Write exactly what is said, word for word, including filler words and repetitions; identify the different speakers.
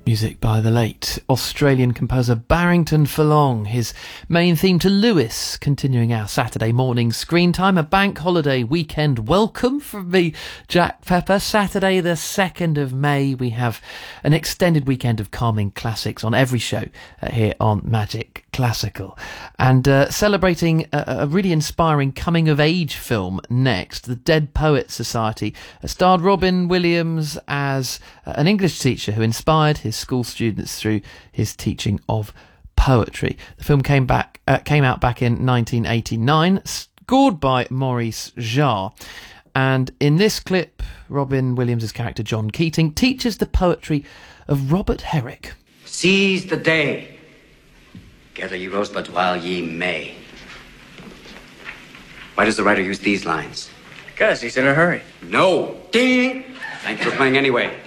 Speaker 1: Music by the late Australian composer Barrington Furlong, his main theme to Lewis, continuing our Saturday morning screen time, a bank holiday weekend welcome from me, Jack Pepper. Saturday the second of May, we have an extended weekend of calming classics on every show uh, here on Magic Classical. And uh, celebrating a, a really inspiring coming-of-age film next, The Dead Poets Society, uh, starred Robin Williams as uh, an English teacher who inspired his school students through his teaching of poetry. The film came back uh, came out back in nineteen eighty-nine, scored by Maurice Jarre, and in this clip Robin Williams' character John Keating teaches the poetry of Robert Herrick.
Speaker 2: Seize the day, gather ye rosebuds while ye may. Why does the writer use these lines?
Speaker 3: Because he's in a hurry.
Speaker 2: No. Ding! Thank you for playing anyway.